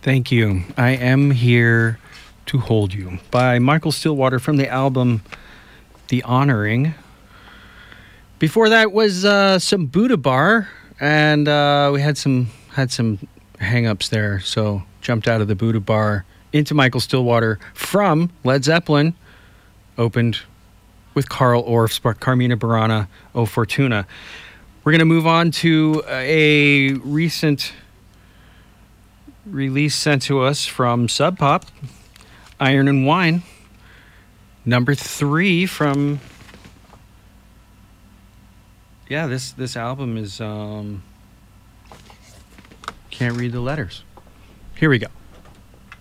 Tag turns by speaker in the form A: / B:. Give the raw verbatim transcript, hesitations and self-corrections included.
A: Thank you. I Am Here to Hold You by Michael Stillwater from the album The Honoring. Before that was uh, some Buddha Bar, and uh, we had some had some hang-ups there, so jumped out of the Buddha Bar into Michael Stillwater from Led Zeppelin, opened with Carl Orff's Carmina Burana, O Fortuna. We're going to move on to a recent release sent to us from Sub Pop, Iron and Wine, number three from... Yeah, this, this album is... Um, can't read the letters. Here we go.